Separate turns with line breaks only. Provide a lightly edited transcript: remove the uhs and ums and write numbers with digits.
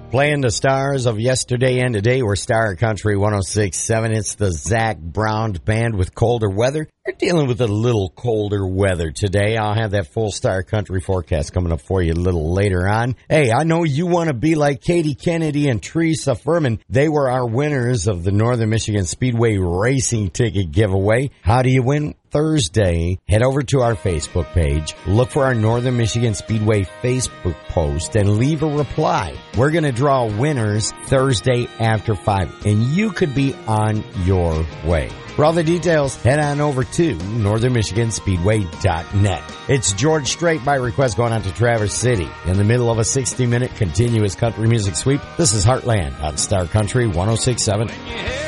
Playing the stars of yesterday and today, we're Star Country 106.7. It's the Zach Brown Band with colder weather. We're dealing with a little colder weather today. I'll have that full Star Country forecast coming up for you a little later on. Hey, I know you want to be like Katie Kennedy and Teresa Furman. They were our winners of the Northern Michigan Speedway racing ticket giveaway. How do you win? Thursday, head over to our Facebook page, look for our Northern Michigan Speedway Facebook post, and leave a reply. We're going to draw winners Thursday after 5, and you could be on your way. For all the details, head on over to northernmichiganspeedway.net. It's George Strait by request going out to Traverse City. In the middle of a 60-minute continuous country music sweep, this is Heartland on Star Country 106.7.